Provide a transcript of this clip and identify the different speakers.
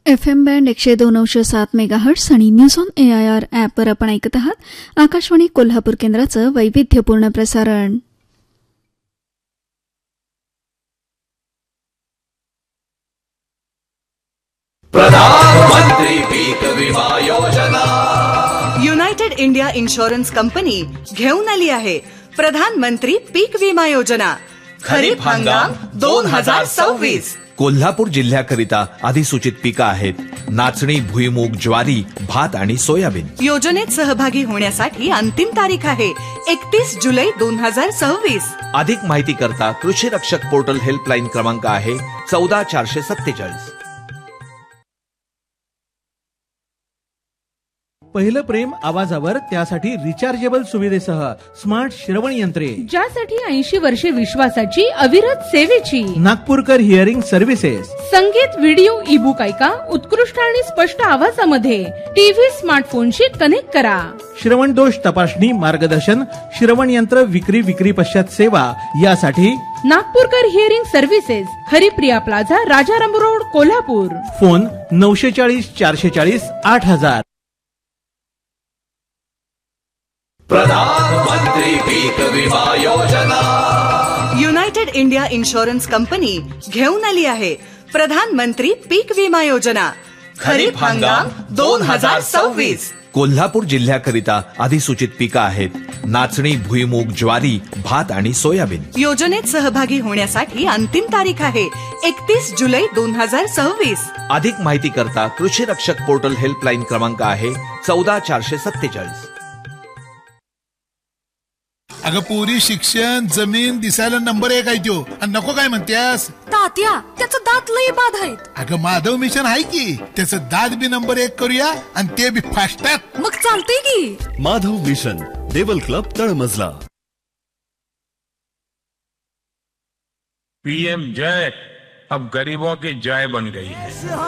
Speaker 1: FM band 102.7 megahertz आणि news on AIR ॲपवर आपण ऐकत आहात आकाशवाणी कोल्हापूर केंद्राचं वैविध्यपूर्ण प्रसारण.
Speaker 2: प्रधानमंत्री पीक विमा योजना.
Speaker 3: युनायटेड इंडिया इन्शुरन्स कंपनी घेऊन आली आहे प्रधानमंत्री पीक विमा योजना. खरीप हंगाम 2026.
Speaker 2: कोल्हापूर जिल्ह्याकरिता अधिसूचित पिकं आहेत नाचणी, भुईमूग, ज्वारी, भात आणि सोयाबीन.
Speaker 3: योजनेत सहभागी होण्यासाठी अंतिम तारीख आहे 31 जुलै 2026.
Speaker 2: अधिक माहिती करता कृषी रक्षक पोर्टल हेल्पलाईन क्रमांक आहे 14447.
Speaker 4: पहिलं प्रेम आवाजावर, त्यासाठी रिचार्जेबल सुविधेसह स्मार्ट श्रवण यंत्रे,
Speaker 5: ज्यासाठी 80 वर्षे विश्वासाची अविरत सेवेची.
Speaker 4: नागपूरकर हिअरिंग सर्व्हिसेस.
Speaker 5: संगीत, व्हिडिओ, ई बुक ऐका उत्कृष्ट आणि स्पष्ट आवाजामध्ये. टीव्ही, स्मार्टफोनशी कनेक्ट करा.
Speaker 4: श्रवण दोष तपासणी, मार्गदर्शन, श्रवण यंत्र विक्री पश्चात सेवा यासाठी
Speaker 5: नागपूरकर hearing services, Haripriya plaza, Rajaram road, Kolhapur.
Speaker 4: Phone 940 440 8000.
Speaker 2: प्रधानमंत्री पीक विमा योजना.
Speaker 3: युनायटेड इंडिया इन्शुरन्स कंपनी घेऊन आली आहे प्रधानमंत्री पीक विमा योजना. खरीप हंगाम 2026.
Speaker 2: कोल्हापूर जिल्ह्याकरिता अधिसूचित पिकं आहेत नाचणी, भुईमूग, ज्वारी, भात आणि सोयाबीन.
Speaker 3: योजनेत सहभागी होण्यासाठी अंतिम तारीख आहे 31 जुलै 2026.
Speaker 2: अधिक माहिती करता कृषी रक्षक पोर्टल हेल्पलाईन क्रमांक आहे 14447.
Speaker 6: अगं पोरी, शिक्षण, जमीन दिसायला नंबर 1 आहे त्यो, आणि नको काय म्हणतेस?
Speaker 7: तात्या, त्याचं दात लई बाद आहेत.
Speaker 6: अगं माधव मिशन आहे की, त्याचं दात बी नंबर 1 करूया आणि ते बी फास्टात.
Speaker 7: मग चालतंय की.
Speaker 8: माधव मिशन, देवल क्लब, तळमजला.
Speaker 9: PM जय अब गरीबों की जय बन गई है.